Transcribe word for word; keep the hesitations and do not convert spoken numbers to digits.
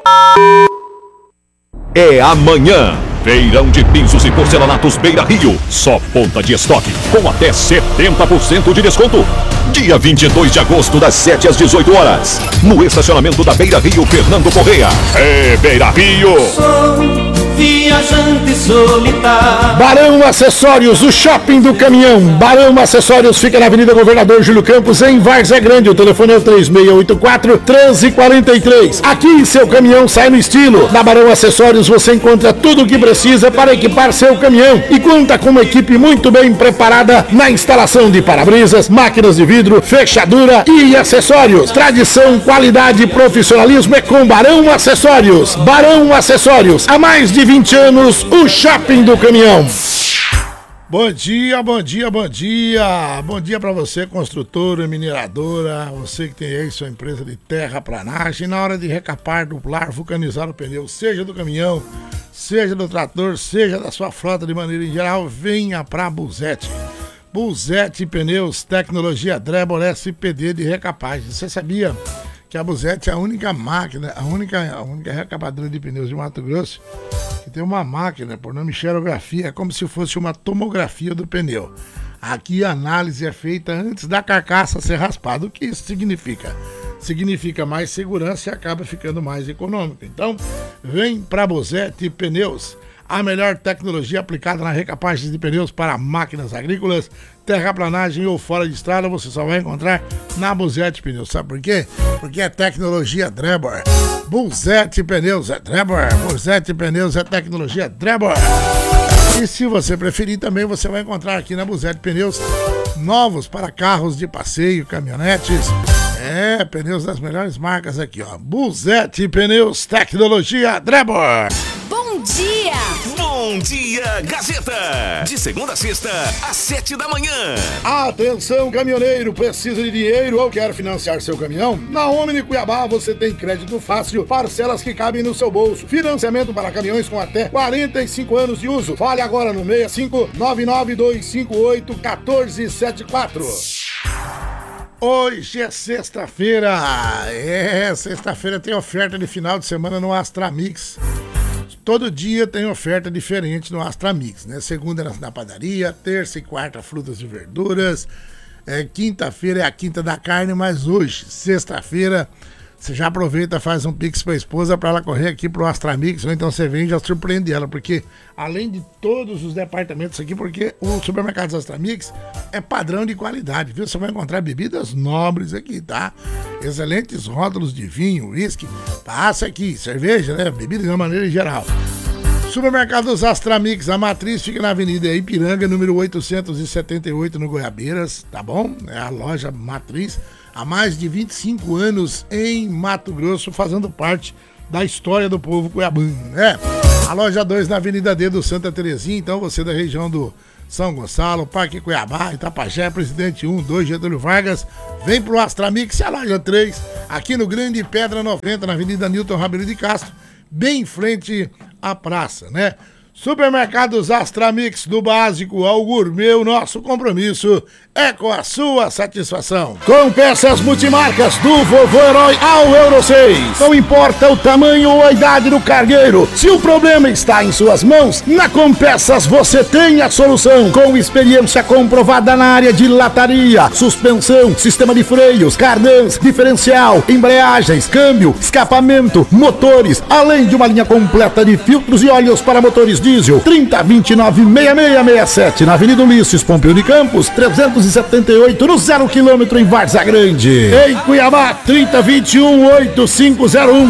É amanhã. Feirão de pisos e porcelanatos Beira Rio. Só ponta de estoque, com até setenta por cento de desconto. Dia vinte e dois de agosto, das sete às dezoito horas. No estacionamento da Beira Rio, Fernando Correia. É Beira Rio. Sou viajante solitário. Barão Acessórios, o shopping do caminhão. Barão Acessórios fica na Avenida Governador Júlio Campos, em Várzea Grande. O telefone é o três seis oito quatro, um três quatro três. Aqui seu caminhão sai no estilo. Na Barão Acessórios você encontra tudo o que precisa para equipar seu caminhão e conta com uma equipe muito bem preparada na instalação de para-brisas, máquinas de vidro, fechadura e acessórios. Tradição, qualidade e profissionalismo é com Barão Acessórios. Barão Acessórios, há mais de vinte anos, o shopping do caminhão. Bom dia, bom dia, bom dia. Bom dia para você, construtora, mineradora, você que tem aí sua empresa de terraplanagem. Na hora de recapar, duplar, vulcanizar o pneu, seja do caminhão, seja do trator, seja da sua frota de maneira em geral, venha para Buzete. Buzete Pneus, tecnologia Drebor S P D de recapagem. Você sabia que a Buzete é a única máquina, a única, a única recapadora de pneus de Mato Grosso que tem uma máquina por nome xerografia, é como se fosse uma tomografia do pneu. Aqui a análise é feita antes da carcaça ser raspada. O que isso significa? Significa mais segurança e acaba ficando mais econômico. Então, vem para Buzete Pneus. A melhor tecnologia aplicada na recapagem de pneus para máquinas agrícolas, terraplanagem ou fora de estrada, você só vai encontrar na Buzete Pneus. Sabe por quê? Porque é tecnologia Drebor. Buzete Pneus é Drebor. Buzete Pneus é tecnologia Drebor. E se você preferir também, você vai encontrar aqui na Buzete Pneus novos para carros de passeio, caminhonetes. É, pneus das melhores marcas aqui, ó. Buzete Pneus, tecnologia Drebor. Bom dia! Bom dia, Gazeta! De segunda a sexta, às sete da manhã. Atenção, caminhoneiro, precisa de dinheiro ou quer financiar seu caminhão? Na Omni Cuiabá você tem crédito fácil, parcelas que cabem no seu bolso, financiamento para caminhões com até quarenta e cinco anos de uso. Fale agora no seis cinco nove nove dois cinco oito um quatro sete quatro. Hoje é sexta-feira. É, sexta-feira tem oferta de final de semana no Astramix. Todo dia tem oferta diferente no Astramix, né? Segunda na, na padaria, terça e quarta frutas e verduras, é, quinta-feira é a quinta da carne, mas hoje, sexta-feira, você já aproveita, faz um pix pra esposa pra ela correr aqui pro Astramix, ou então você vem e já surpreende ela, porque além de todos os departamentos aqui, porque o supermercado Astramix é padrão de qualidade, viu? Você vai encontrar bebidas nobres aqui, tá? Excelentes rótulos de vinho, uísque, passa aqui, cerveja, né? Bebidas de uma maneira geral. Supermercados Astramix, a matriz fica na Avenida Ipiranga, número oitocentos e setenta e oito, no Goiabeiras, tá bom? É a loja matriz, há mais de vinte e cinco anos em Mato Grosso, fazendo parte da história do povo cuiabano, né? A loja dois na Avenida D do Santa Terezinha, então você da região do São Gonçalo, Parque Cuiabá, Itapajé, Presidente um, dois, Getúlio Vargas, vem pro Astramix. E a loja três, aqui no Grande Pedra noventa, na Avenida Nilton Rabelo de Castro, bem em frente à praça, né? Supermercados Astramix, do básico ao gourmet, o nosso compromisso é com a sua satisfação. Com peças multimarcas do Vovô Herói ao Euro seis. Não importa o tamanho ou a idade do cargueiro, se o problema está em suas mãos, na Compeças você tem a solução. Com experiência comprovada na área de lataria, suspensão, sistema de freios, cardãs, diferencial, embreagens, câmbio, escapamento, motores, além de uma linha completa de filtros e óleos para motores diesel. Trinta, vinte e nove, sessenta e seis sessenta e sete na Avenida Ulisses Pompeu de Campos, trezentos e setenta e oito no zero quilômetro em Várzea Grande. Em Cuiabá, trinta, vinte e um, oitenta e cinco zero um.